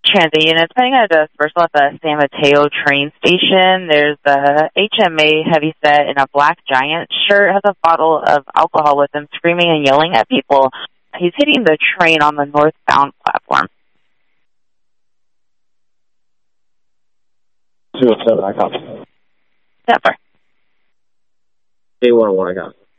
transit units heading out of dispersal at the San Mateo train station. There's a HMA heavyset in a black Giant shirt, has a bottle of alcohol with him, screaming and yelling at people. He's hitting the train on the northbound platform. 207, I copy. Step 4. A101, I copy.